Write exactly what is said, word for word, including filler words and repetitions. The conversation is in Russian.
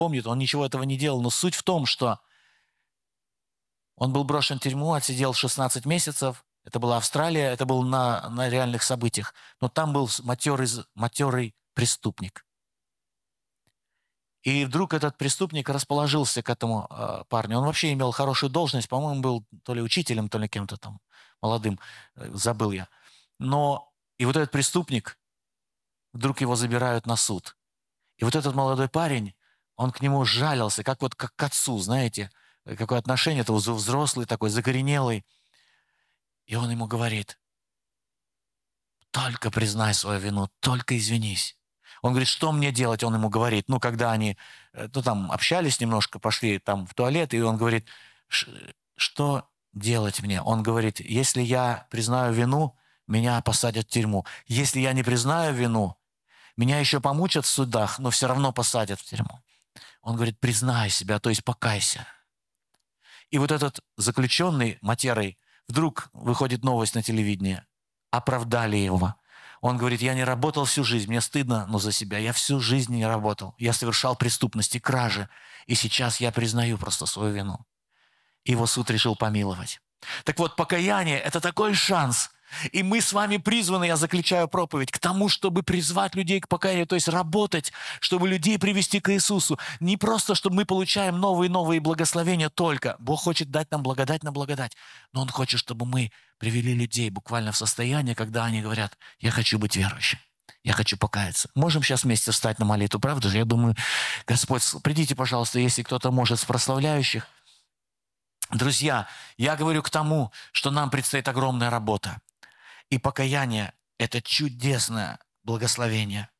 помнит, он ничего этого не делал. Но суть в том, что он был брошен в тюрьму, отсидел шестнадцать месяцев. Это была Австралия, это было на, на реальных событиях. Но там был матерый, матерый преступник. И вдруг этот преступник расположился к этому э, парню. Он вообще имел хорошую должность, по-моему, был то ли учителем, то ли кем-то там молодым, э, забыл я. Но и вот этот преступник, вдруг его забирают на суд. И вот этот молодой парень, он к нему жалился, как вот как к отцу, знаете, какое отношение, это взрослый такой, закоренелый. И он ему говорит: только признай свою вину, только извинись. Он говорит: что мне делать? Он ему говорит, ну, когда они, ну, там, общались немножко, пошли там в туалет, и он говорит: что делать мне? Он говорит: если я признаю вину, меня посадят в тюрьму. Если я не признаю вину, меня еще помучат в судах, но все равно посадят в тюрьму. Он говорит: признай себя, то есть покайся. И вот этот заключенный матерый, вдруг выходит новость на телевидении: оправдали его. Он говорит: я не работал всю жизнь, мне стыдно, но за себя. Я всю жизнь не работал. Я совершал преступности, кражи. И сейчас я признаю просто свою вину. Его суд решил помиловать. Так вот, покаяние – это такой шанс. И мы с вами призваны, я заключаю проповедь, к тому, чтобы призвать людей к покаянию, то есть работать, чтобы людей привести к Иисусу. Не просто, чтобы мы получаем новые-новые благословения только. Бог хочет дать нам благодать на благодать. Но Он хочет, чтобы мы привели людей буквально в состояние, когда они говорят: я хочу быть верующим, я хочу покаяться. Можем сейчас вместе встать на молитву, правда же? Я думаю, Господь, придите, пожалуйста, если кто-то может, с прославляющих. Друзья, я говорю к тому, что нам предстоит огромная работа. И покаяние – это чудесное благословение.